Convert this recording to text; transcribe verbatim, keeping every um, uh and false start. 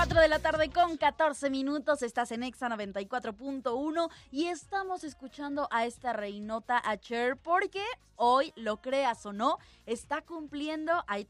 cuatro de la tarde con catorce minutos, estás en Exa noventa y cuatro punto uno y estamos escuchando a esta reinota, a Cher, porque hoy, lo creas o no, está cumpliendo, ahí